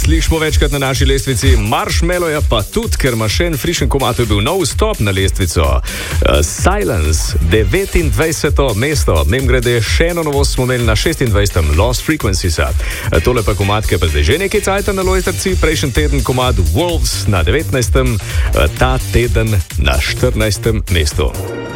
slišimo večkrat na naši lestvici, Marshmallow pa tudi, ker ima še en frišen komad, je bil nov stop na lestvico. Silence, 29. mesto, mimogrede še eno novost smo imeli na 26. Lost Frequencies-a. Tole pa komad, ki je pa zdaj že nekaj cajta na lojtrci, prejšnji teden komad Wolves na 19. Ta teden na 14. mestu.